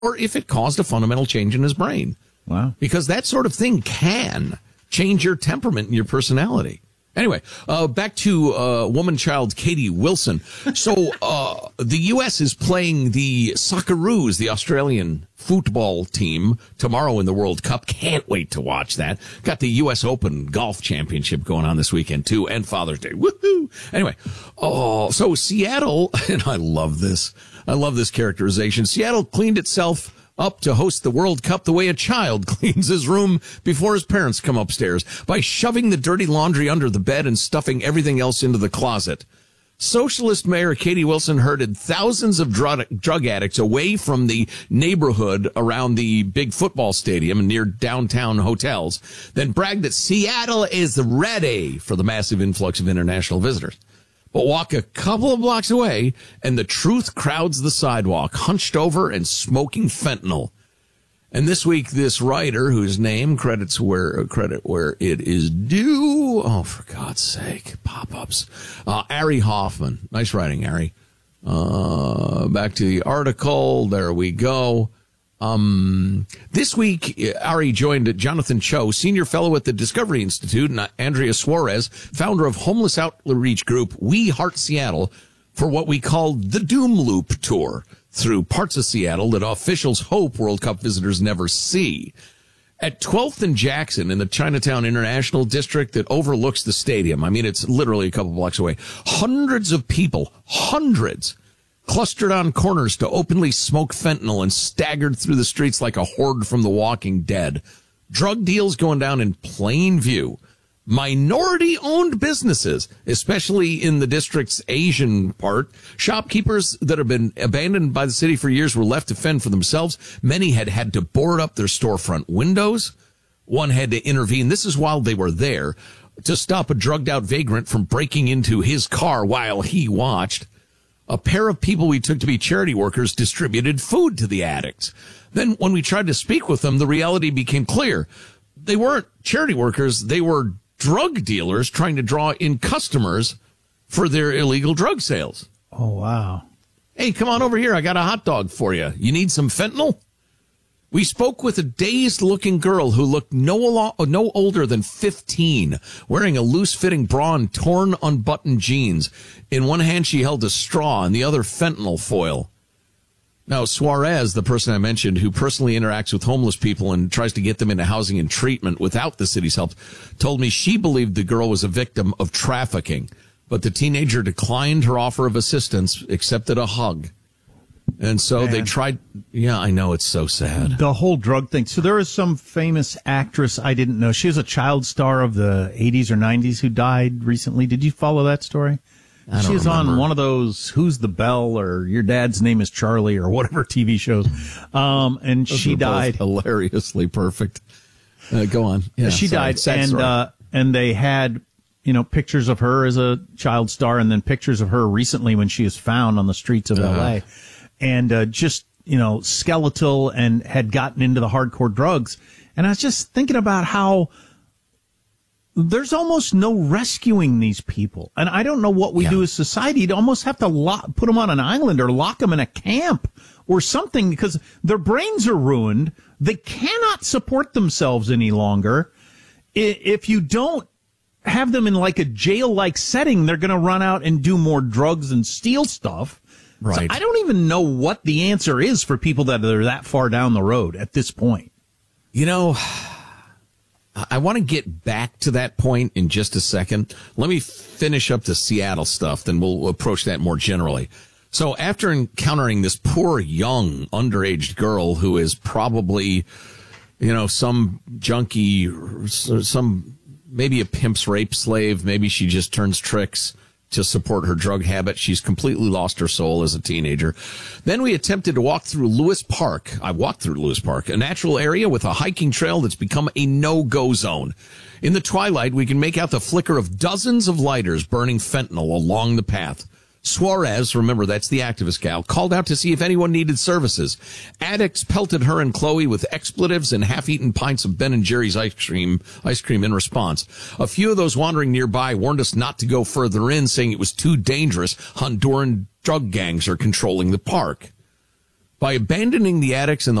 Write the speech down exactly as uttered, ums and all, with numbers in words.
or if it caused a fundamental change in his brain. Wow. Because that sort of thing can change your temperament and your personality. Anyway, uh, back to uh, woman child Katie Wilson. So uh, the U S is playing the Socceroos, the Australian football team, tomorrow in the World Cup. Can't wait to watch that. Got the U S Open Golf Championship going on this weekend, too, and Father's Day. Woohoo! Anyway, oh, so Seattle, and I love this. I love this characterization. Seattle cleaned itself up to host the World Cup the way a child cleans his room before his parents come upstairs, by shoving the dirty laundry under the bed and stuffing everything else into the closet. Socialist Mayor Katie Wilson herded thousands of drug, drug addicts away from the neighborhood around the big football stadium and near downtown hotels, then bragged that Seattle is ready for the massive influx of international visitors. But walk a couple of blocks away, and the truth crowds the sidewalk, hunched over and smoking fentanyl. And this week, this writer, whose name credits where credit where it is due. Oh, for God's sake, pop-ups. Uh, Ari Hoffman. Nice writing, Ari. Uh, back to the article. There we go. Um, this week, Ari joined Jonathan Cho, senior fellow at the Discovery Institute, and Andrea Suarez, founder of homeless outreach group We Heart Seattle, for what we called the Doom Loop Tour through parts of Seattle that officials hope World Cup visitors never see. At twelfth and Jackson in the Chinatown International District that overlooks the stadium, I mean, it's literally a couple blocks away, hundreds of people, hundreds, clustered on corners to openly smoke fentanyl and staggered through the streets like a horde from The Walking Dead. Drug deals going down in plain view. Minority-owned businesses, especially in the district's Asian part, shopkeepers that have been abandoned by the city for years were left to fend for themselves. Many had had to board up their storefront windows. One had to intervene, this is while they were there, to stop a drugged-out vagrant from breaking into his car while he watched. A pair of people we took to be charity workers distributed food to the addicts. Then when we tried to speak with them, the reality became clear. They weren't charity workers. They were drug dealers trying to draw in customers for their illegal drug sales. Oh, wow. Hey, come on over here. I got a hot dog for you. You need some fentanyl? We spoke with a dazed-looking girl who looked no, no older than fifteen, wearing a loose-fitting bra and torn, unbuttoned jeans. In one hand, she held a straw, and the other fentanyl foil. Now, Suarez, the person I mentioned, who personally interacts with homeless people and tries to get them into housing and treatment without the city's help, told me she believed the girl was a victim of trafficking. But the teenager declined her offer of assistance, accepted a hug. And so Man. they tried. Yeah, I know. It's so sad. The whole drug thing. So there is some famous actress I didn't know. She was a child star of the eighties or nineties who died recently. Did you follow that story? I don't She was remember. on one of those Who's the Bell or Your Dad's Name is Charlie or whatever T V shows. Um, and Those she were both died. hilariously perfect. Uh, go on. Yeah, she sorry. died. Sad And, story. uh, and they had, you know, pictures of her as a child star and then pictures of her recently when she was found on the streets of Uh-huh. L A. And uh, just, you know, skeletal and had gotten into the hardcore drugs. And I was just thinking about how there's almost no rescuing these people. And I don't know what we Yeah. do as society. You'd almost have to lock, put them on an island or lock them in a camp or something because their brains are ruined. They cannot support themselves any longer. I- If you don't have them in like a jail-like setting, they're going to run out and do more drugs and steal stuff. Right. So I don't even know what the answer is for people that are that far down the road at this point. You know, I want to get back to that point in just a second. Let me finish up the Seattle stuff, then we'll approach that more generally. So after encountering this poor, young, underage girl who is probably, you know, some junkie, some maybe a pimp's rape slave, maybe she just turns tricks to support her drug habit. She's completely lost her soul as a teenager. Then we attempted to walk through Lewis Park. I walked through Lewis Park, a natural area with a hiking trail that's become a no-go zone. In the twilight, we can make out the flicker of dozens of lighters burning fentanyl along the path. Suarez, remember that's the activist gal, called out to see if anyone needed services. Addicts pelted her and Chloe with expletives and half-eaten pints of Ben and Jerry's ice cream, ice cream in response. A few of those wandering nearby warned us not to go further in, saying it was too dangerous. Honduran drug gangs are controlling the park. by abandoning the addicts in the